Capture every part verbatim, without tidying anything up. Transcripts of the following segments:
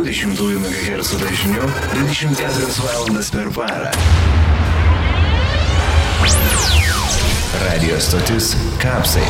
dvidešimt megahercų dažniu dvidešimt keturias valandas per parą. Radio stotis Kapsai.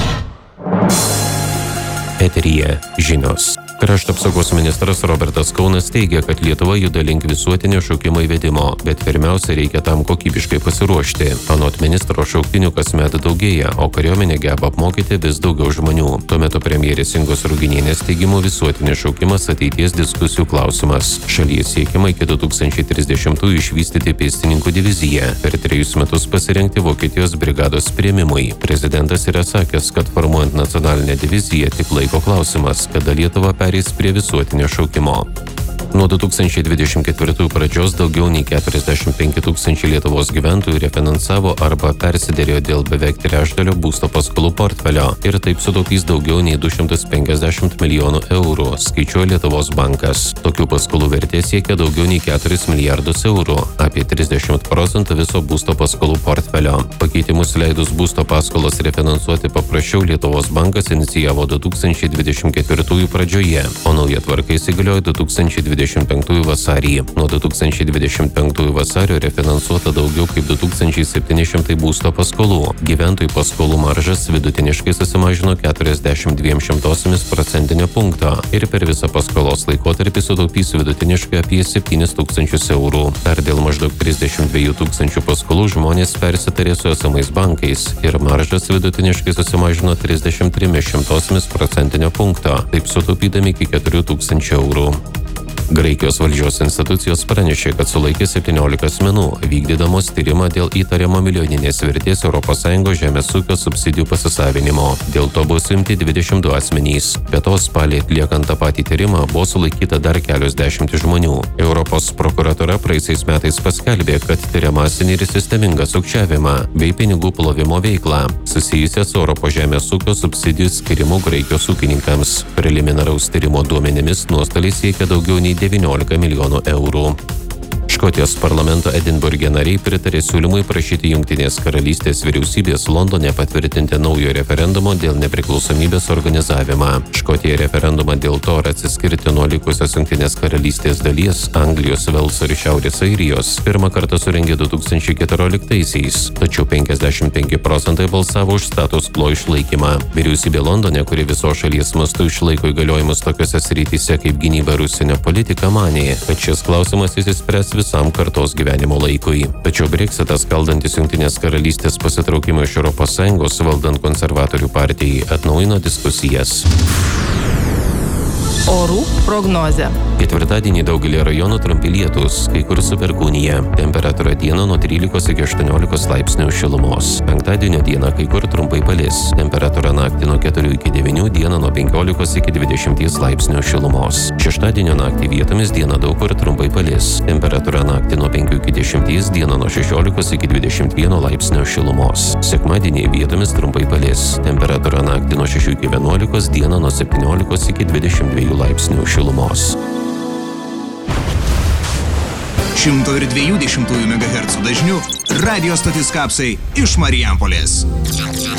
Eteryje žinios. Krašto apsaugos ministras Robertas Kaunas teigia, kad Lietuva juda link visuotinio šaukimo įvedimo, bet pirmiausia reikia tam kokybiškai pasiruošti. Anot ministro, šauktinių kasmet daugėja, o kariuomenė geba apmokyti vis daugiau žmonių. Tuo metu premjerės Ingos Ruginienės teigimu visuotinis šaukimas ateities diskusijų klausimas. Šalyje siekiama iki du tūkstančiai trisdešimtųjų išvystyti pėstininkų diviziją, per trejus metus pasirengti Vokietijos brigados priėmimui. Prezidentas yra sakęs, kad formuojant nacionalinę diviziją tik laiko klausimas, kada Lietuva perės prie visuotinio šaukimo. Nuo du tūkstančiai dvidešimt ketvirtųjų pradžios daugiau nei keturiasdešimt penki tūkstančiai Lietuvos gyventojų refinansavo arba persiderėjo dėl beveik trečdalio būsto paskolų portfelio ir taip sutaupys daugiau nei du šimtus penkiasdešimt milijonų eurų, skaičiuoja Lietuvos bankas. Tokių paskolų vertė siekia daugiau nei keturis milijardus eurų, apie trisdešimt procentų viso būsto paskolų portfelio. Pakeitimus leidus būsto paskolas refinansuoti paprasčiau Lietuvos bankas inicijavo du tūkstančiai dvidešimt ketvirtųjų pradžioje, o nauja tvarka įsigaliojo du tūkstančiai dvidešimt penktųjų vasarį. Nuo du tūkstančiai dvidešimt penktųjų vasario refinansuota daugiau kaip du tūkstančiai septyni šimtai būsto paskolų. Gyventojų paskolų maržas vidutiniškai susimažino keturiasdešimt dviem šimtosiomis procentinio punkto ir per visą paskolos laikotarpį sutaupys vidutiniškai apie septynis tūkstančius eurų. Dar dėl maždaug trisdešimt dviejų tūkstančių paskolų žmonės persitarė su esamais bankais ir maržas vidutiniškai susimažino trisdešimt trimis šimtosiomis procentinio punkto, taip sutaupydami iki keturių tūkstančių eurų. Graikijos valdžios institucijos pranešė, kad sulaikė septyniolika asmenų, vykdydamos tyrimą dėl įtariamo milijoninės vertės Europos Sąjungos žemės ūkio subsidijų pasisavinimo. Dėl to buvo suimti dvidešimt du asmenys. Be to, spalį atliekant tą patį tyrimą buvo sulaikyta dar kelios dešimtys žmonių. Europos prokuratura praeisiais metais paskelbė, kad tyria masinį ir sistemingą sukčiavimą bei pinigų plovimo veiklą, susijusią su Europos žemės ūkio subsidijų skirimu Graikijos ūkininkams. Preliminaraus tyrimo duomenimis nuostoliai siekia daugiau nei devyniolika milijonų eurų. Škotijos parlamento Edinburge nariai pritarė siūlymui prašyti Jungtinės karalystės vyriausybės Londone patvirtinti naujo referendumo dėl nepriklausomybės organizavimą. Škotija referendumą dėl to, ar atsiskirti nuo likusios Jungtinės karalystės dalies Anglijos, Velso ir Šiaurės Airijos, pirmą kartą surengė du tūkstančiai keturioliktaisiais, tačiau penkiasdešimt penki procentai balsavo už status quo išlaikymą. Vyriausybė Londone, kuri viso šalies mastu išlaiko įgaliojimus tokiose srityse kaip gynyba ir užsienio politika, manė, kad šis klausimas išsispręs visam kartos gyvenimo laikui. Tačiau Brexitas, kaldantis Jungtinės karalystės pasitraukimą iš Europos Sąjungos valdant konservatorių partijai, atnaujino diskusijas. Orų prognozė. Ketvirtadienį daugelį rajonų trumpi lietūs, kai kur su perkūnija. Temperatūra dieną nuo trylikos iki aštuoniolikos laipsnių šilumos. Penktadienio dieną kai kur trumpai palis. Temperatūra naktį nuo keturių iki devynių, dieną nuo penkiolikos iki dvidešimties laipsnių šilumos. Šeštadienio naktį vietomis dieną daug kur trumpai palis. Temperatūra naktį nuo penkių iki dešimties, dieną nuo šešiolikos iki dvidešimt vieno laipsnio šilumos. Sekmadienį vietomis trumpai palis. Temperatūra naktį nuo šešių iki vienuolikos, dieną nuo septyniolikos iki dvidešimt dviejų laipsnių šilumos. šimto dviejų dešimtųjų megahercų dažniu radio stotis Kapsai iš Marijampolės.